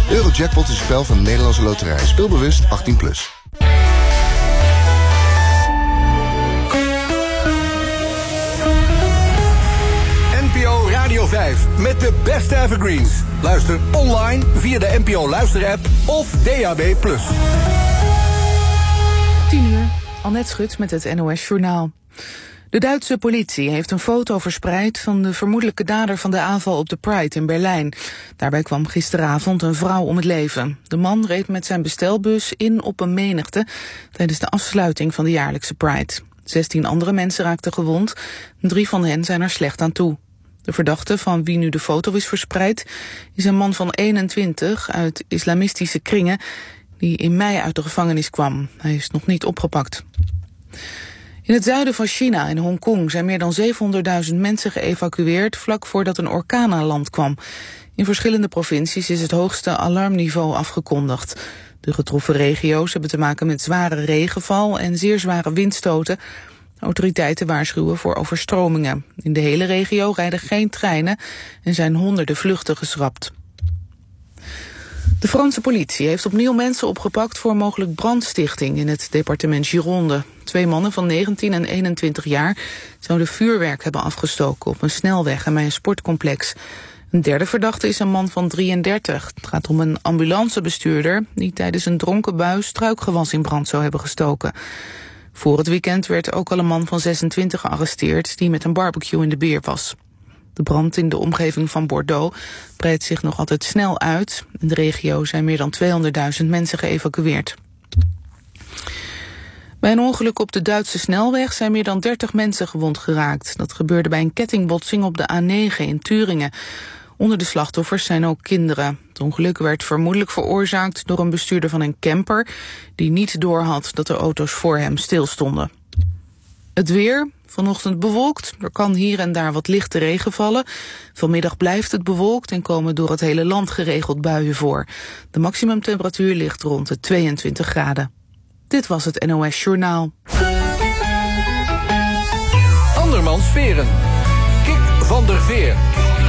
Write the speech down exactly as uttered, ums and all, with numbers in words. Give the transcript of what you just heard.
Eurojackpot is een spel van de Nederlandse Loterij. Speel bewust, achttien plus. N P O Radio vijf met de beste evergreens. Luister online via de N P O Luister-app of D A B plus. tien uur, Annette Schut met het N O S Journaal. De Duitse politie heeft een foto verspreid van de vermoedelijke dader van de aanval op de Pride in Berlijn. Daarbij kwam gisteravond een vrouw om het leven. De man reed met zijn bestelbus in op een menigte tijdens de afsluiting van de jaarlijkse Pride. Zestien andere mensen raakten gewond, drie van hen zijn er slecht aan toe. De verdachte van wie nu de foto is verspreid is een man van eenentwintig uit islamistische kringen die in mei uit de gevangenis kwam. Hij is nog niet opgepakt. In het zuiden van China, in Hongkong, zijn meer dan zevenhonderdduizend mensen geëvacueerd vlak voordat een orkaan aan land kwam. In verschillende provincies is het hoogste alarmniveau afgekondigd. De getroffen regio's hebben te maken met zware regenval en zeer zware windstoten. Autoriteiten waarschuwen voor overstromingen. In de hele regio rijden geen treinen en zijn honderden vluchten geschrapt. De Franse politie heeft opnieuw mensen opgepakt voor mogelijk brandstichting in het departement Gironde. Twee mannen van negentien en eenentwintig jaar zouden vuurwerk hebben afgestoken op een snelweg en bij een sportcomplex. Een derde verdachte is een man van drieëndertig. Het gaat om een ambulancebestuurder die tijdens een dronken bui struikgewas in brand zou hebben gestoken. Voor het weekend werd ook al een man van zesentwintig gearresteerd die met een barbecue in de weer was. De brand in de omgeving van Bordeaux breidt zich nog altijd snel uit. In de regio zijn meer dan tweehonderdduizend mensen geëvacueerd. Bij een ongeluk op de Duitse snelweg zijn meer dan dertig mensen gewond geraakt. Dat gebeurde bij een kettingbotsing op de A negen in Turingen. Onder de slachtoffers zijn ook kinderen. Het ongeluk werd vermoedelijk veroorzaakt door een bestuurder van een camper die niet doorhad dat de auto's voor hem stilstonden. Het weer, vanochtend bewolkt. Er kan hier en daar wat lichte regen vallen. Vanmiddag blijft het bewolkt en komen door het hele land geregeld buien voor. De maximumtemperatuur ligt rond de tweeëntwintig graden. Dit was het N O S Journaal. Andermans Veren. Kik van der Veer.